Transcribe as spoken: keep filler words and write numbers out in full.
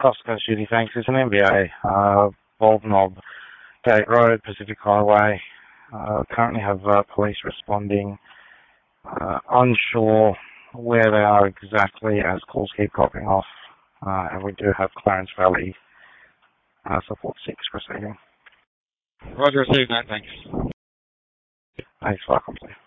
Coast to Coast Duty, thanks. It's an M B A, uh, Bald Knob, Gate Road, Pacific Highway. Uh, currently have uh, police responding. Uh, unsure where they are exactly as calls keep dropping off. Uh, and we do have Clarence Valley uh, support six proceeding. Roger, received, mate. Thanks. Thanks, welcome.